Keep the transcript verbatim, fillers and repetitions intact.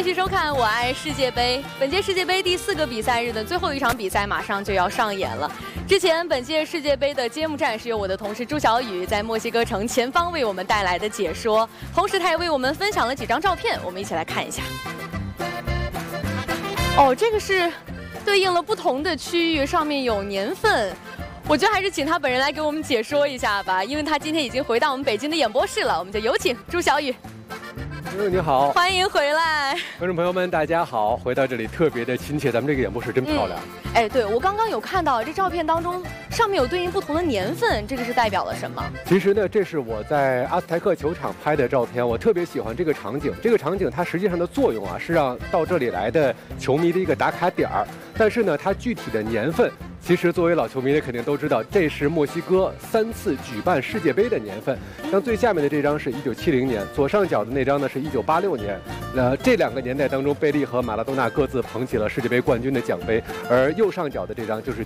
续收看《我爱世界杯》。本届世界杯第四个比赛日的最后一场比赛马上就要上演了。之前，本届世界杯的揭幕战是由我的同事朱小雨在墨西哥城前方为我们带来的解说，同时他也为我们分享了几张照片，我们一起来看一下。哦，这个是对应了不同的区域，上面有年份。我觉得还是请他本人来给我们解说一下吧，因为他今天已经回到我们北京的演播室了。我们就有请朱小雨。 嗯，你好， 欢迎回来， 观众朋友们，大家好！回到这里特别的亲切，咱们这个演播室真漂亮。 嗯、哎，对，我刚刚有看到这照片当中，上面有对应不同的年份，这个是代表了什么？ 其实呢，这是我在阿斯泰克球场拍的照片，我特别喜欢这个场景。这个场景它实际上的作用啊，是让到这里来的球迷的一个打卡点儿。但是呢，它具体的年份，其实作为老球迷的肯定都知道，这是墨西哥三次举办世界杯的年份。像最下面的这张是一九七零年，左上角的那张呢是一九八六年。呃，这两个年代当中，贝利和马拉多纳各自捧起了世界杯冠军的奖杯，而右上角的这张就是